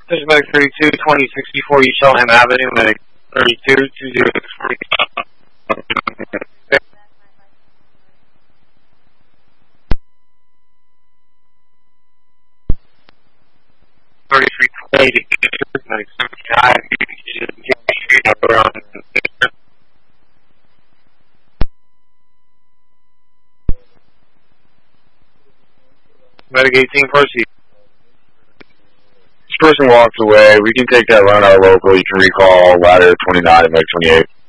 There's Medic 32, 2064 East Elmham Avenue, Medic 32, 2040. 3320, Medic 79, up around. Medic 18, proceed. This person walks away. We can take that run out local. You can recall ladder 29 and Medic 28.